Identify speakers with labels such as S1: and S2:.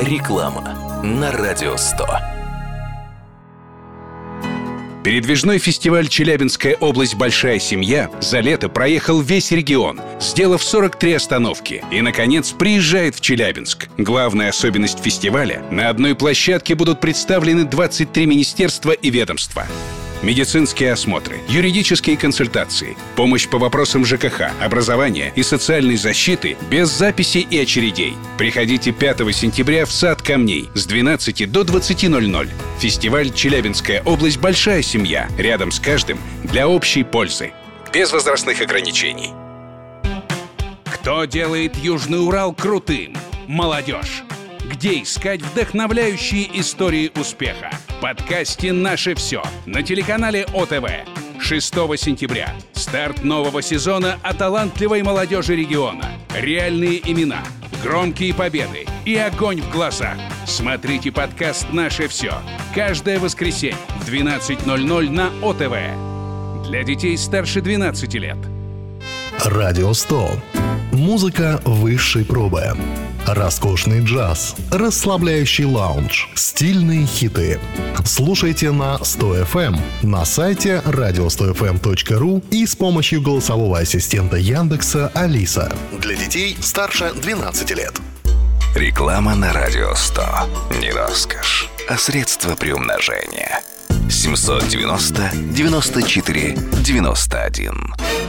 S1: Реклама на Радио 100.
S2: Передвижной фестиваль «Челябинская область. Большая семья» за лето проехал весь регион, сделав 43 остановки. И, наконец, приезжает в Челябинск. Главная особенность фестиваля — на одной площадке будут представлены 23 министерства и ведомства. Медицинские осмотры, юридические консультации, помощь по вопросам ЖКХ, образования и социальной защиты без записи и очередей. Приходите 5 сентября в Сад Камней с 12 до 20:00. Фестиваль «Челябинская область. Большая семья». Рядом с каждым для общей пользы. Без возрастных ограничений. Кто делает Южный Урал крутым? Молодежь. Где искать вдохновляющие истории успеха? В подкасте «Наше все» на телеканале ОТВ. 6 сентября. Старт нового сезона о талантливой молодежи региона. Реальные имена, громкие победы и огонь в глазах. Смотрите подкаст «Наше все» каждое воскресенье в 12:00 на ОТВ. Для детей старше 12 лет.
S3: Радио 100. Музыка высшей пробы. Роскошный джаз, расслабляющий лаунж, стильные хиты. Слушайте на 100 FM, на сайте radio100fm.ru и с помощью голосового ассистента Яндекса Алиса. Для детей старше 12 лет.
S1: Реклама на Радио 100. Не роскошь, а средство приумножения. 790 94 91.